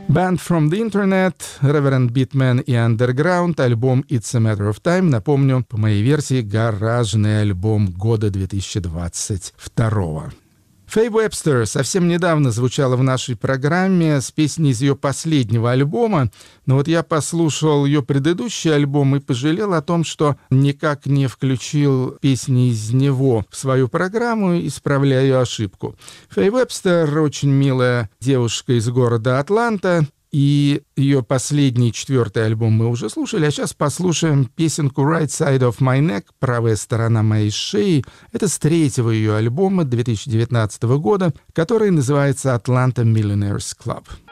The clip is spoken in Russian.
Band from the Internet, Reverend Beatman и Underground, альбом It's a Matter of Time. Напомню, по моей версии, гаражный альбом года 2022. Фэй Вебстер совсем недавно звучала в нашей программе с песней из ее последнего альбома, но вот я послушал ее предыдущий альбом и пожалел о том, что никак не включил песни из него в свою программу, исправляя ошибку. Фэй Вебстер очень милая девушка из города Атланта, и ее последний, 4-й альбом мы уже слушали, а сейчас послушаем песенку «Right Side of My Neck», «Правая сторона моей шеи». Это с 3-го ее альбома 2019 года, который называется «Atlanta Millionaires Club».